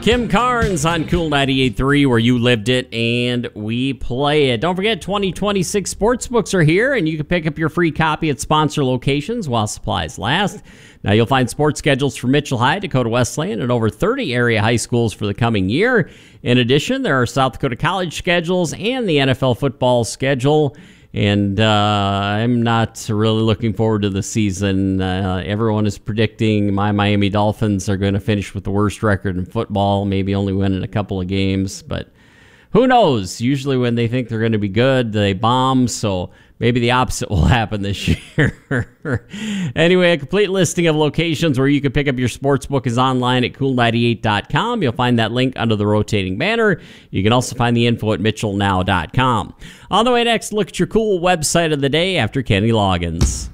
Kim Carnes on Cool 98.3, where you lived it and we play it. Don't forget, 2026 sportsbooks are here, and you can pick up your free copy at sponsor locations while supplies last. Now, you'll find sports schedules for Mitchell High, Dakota Wesleyan, and over 30 area high schools for the coming year. In addition, there are South Dakota College schedules and the NFL football schedule. And I'm not really looking forward to the season. Everyone is predicting my Miami Dolphins are going to finish with the worst record in football, maybe only winning a couple of games. But who knows? Usually when they think they're going to be good, they bomb. So maybe the opposite will happen this year. Anyway, a complete listing of locations where you can pick up your sportsbook is online at cool98.com. You'll find that link under the rotating banner. You can also find the info at mitchellnow.com. On the way next, look at your cool website of the day after Kenny Loggins.